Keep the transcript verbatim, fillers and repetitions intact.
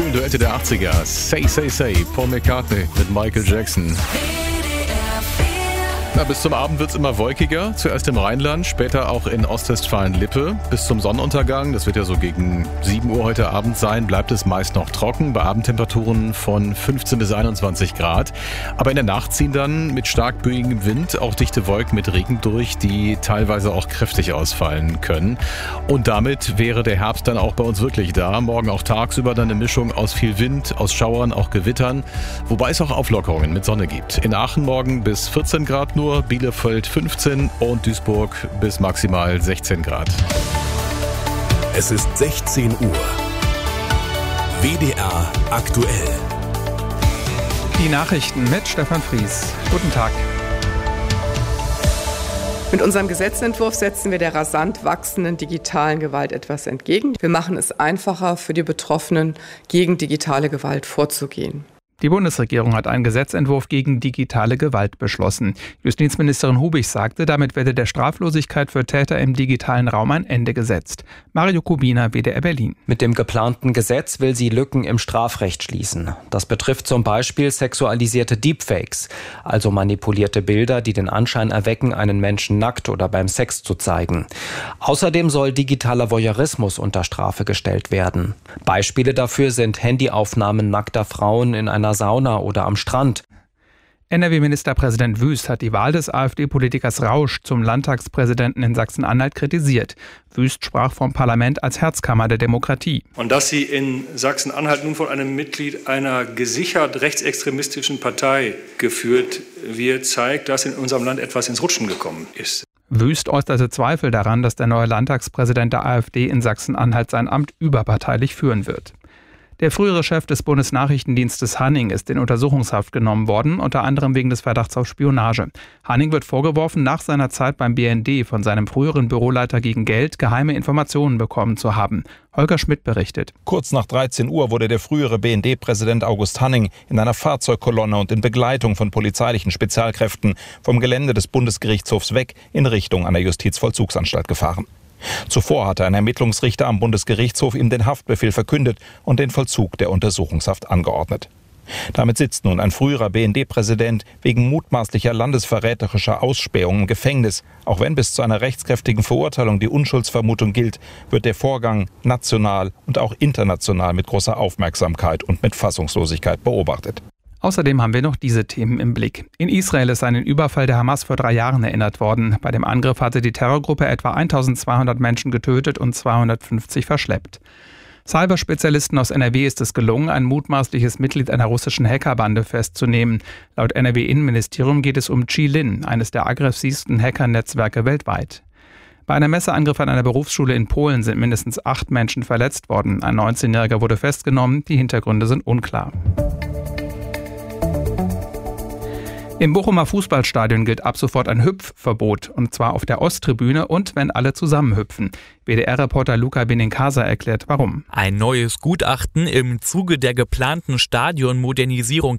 coolen Duette der achtziger. Say, Say, Say, Paul McCartney mit Michael Jackson. Na, bis zum Abend wird es immer wolkiger. Zuerst im Rheinland, später auch in Ostwestfalen-Lippe. Bis zum Sonnenuntergang, das wird ja so gegen sieben Uhr heute Abend sein, bleibt es meist noch trocken. Bei Abendtemperaturen von fünfzehn bis einundzwanzig Grad. Aber in der Nacht ziehen dann mit stark böigem Wind auch dichte Wolken mit Regen durch, die teilweise auch kräftig ausfallen können. Und damit wäre der Herbst dann auch bei uns wirklich da. Morgen auch tagsüber dann eine Mischung aus viel Wind, aus Schauern, auch Gewittern. Wobei es auch Auflockerungen mit Sonne gibt. In Aachen morgen bis vierzehn Grad nur. Bielefeld fünfzehn und Duisburg bis maximal sechzehn Grad. Es ist sechzehn Uhr. W D R aktuell. Die Nachrichten mit Stefan Fries. Guten Tag. Mit unserem Gesetzentwurf setzen wir der rasant wachsenden digitalen Gewalt etwas entgegen. Wir machen es einfacher für die Betroffenen, gegen digitale Gewalt vorzugehen. Die Bundesregierung hat einen Gesetzentwurf gegen digitale Gewalt beschlossen. Justizministerin Hubig sagte, damit werde der Straflosigkeit für Täter im digitalen Raum ein Ende gesetzt. Mario Kubina, W D R Berlin. Mit dem geplanten Gesetz will sie Lücken im Strafrecht schließen. Das betrifft zum Beispiel sexualisierte Deepfakes, also manipulierte Bilder, die den Anschein erwecken, einen Menschen nackt oder beim Sex zu zeigen. Außerdem soll digitaler Voyeurismus unter Strafe gestellt werden. Beispiele dafür sind Handyaufnahmen nackter Frauen in einer Sauna oder am Strand. N R W-Ministerpräsident Wüst hat die Wahl des AfD-Politikers Rausch zum Landtagspräsidenten in Sachsen-Anhalt kritisiert. Wüst sprach vom Parlament als Herzkammer der Demokratie. Und dass sie in Sachsen-Anhalt nun von einem Mitglied einer gesichert rechtsextremistischen Partei geführt wird, zeigt, dass in unserem Land etwas ins Rutschen gekommen ist. Wüst äußerte Zweifel daran, dass der neue Landtagspräsident der AfD in Sachsen-Anhalt sein Amt überparteilich führen wird. Der frühere Chef des Bundesnachrichtendienstes Hanning ist in Untersuchungshaft genommen worden, unter anderem wegen des Verdachts auf Spionage. Hanning wird vorgeworfen, nach seiner Zeit beim B N D von seinem früheren Büroleiter gegen Geld geheime Informationen bekommen zu haben. Holger Schmidt berichtet. Kurz nach dreizehn Uhr wurde der frühere B N D-Präsident August Hanning in einer Fahrzeugkolonne und in Begleitung von polizeilichen Spezialkräften vom Gelände des Bundesgerichtshofs weg in Richtung einer Justizvollzugsanstalt gefahren. Zuvor hatte ein Ermittlungsrichter am Bundesgerichtshof ihm den Haftbefehl verkündet und den Vollzug der Untersuchungshaft angeordnet. Damit sitzt nun ein früherer B N D-Präsident wegen mutmaßlicher landesverräterischer Ausspähung im Gefängnis. Auch wenn bis zu einer rechtskräftigen Verurteilung die Unschuldsvermutung gilt, wird der Vorgang national und auch international mit großer Aufmerksamkeit und mit Fassungslosigkeit beobachtet. Außerdem haben wir noch diese Themen im Blick. In Israel ist an den Überfall der Hamas vor drei Jahren erinnert worden. Bei dem Angriff hatte die Terrorgruppe etwa eintausendzweihundert Menschen getötet und zweihundertfünfzig verschleppt. Cyberspezialisten aus N R W ist es gelungen, ein mutmaßliches Mitglied einer russischen Hackerbande festzunehmen. Laut N R W-Innenministerium geht es um Chi-Lin, eines der aggressivsten Hackernetzwerke weltweit. Bei einem Messerangriff an einer Berufsschule in Polen sind mindestens acht Menschen verletzt worden. Ein neunzehnjähriger wurde festgenommen, die Hintergründe sind unklar. Im Bochumer Fußballstadion gilt ab sofort ein Hüpfverbot, und zwar auf der Osttribüne und wenn alle zusammen hüpfen. W D R-Reporter Luca Benincasa erklärt, warum. Ein neues Gutachten im Zuge der geplanten Stadionmodernisierung